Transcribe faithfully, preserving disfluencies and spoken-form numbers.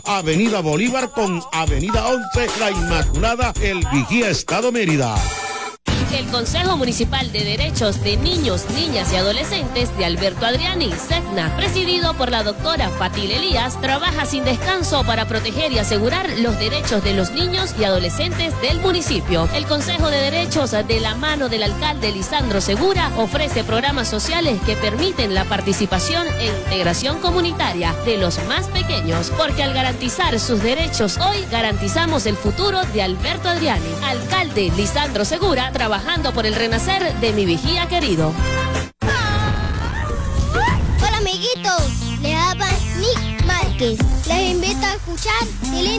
Avenida Bolívar con Avenida once, La Inmaculada, El Vigía, Estado Mérida. El Consejo Municipal de Derechos de Niños, Niñas y Adolescentes de Alberto Adriani, SECNA, presidido por la doctora Fatil Elías, trabaja sin descanso para proteger y asegurar los derechos de los niños y adolescentes del municipio. El Consejo de Derechos, de la mano del alcalde Lisandro Segura, ofrece programas sociales que permiten la participación e integración comunitaria de los más pequeños, porque al garantizar sus derechos hoy, garantizamos el futuro de Alberto Adriani. Alcalde Lisandro Segura, trabajando por el renacer de mi vigía querido. Hola amiguitos, les habla Nick Márquez. Les invito a escuchar